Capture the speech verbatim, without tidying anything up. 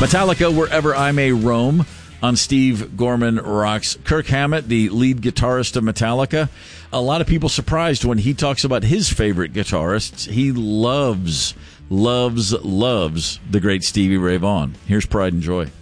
Metallica, Wherever I May Roam, on Steve Gorman Rocks. Kirk Hammett, the lead guitarist of Metallica. A lot of people surprised when he talks about his favorite guitarists. He loves, loves, loves the great Stevie Ray Vaughan. Here's Pride and Joy.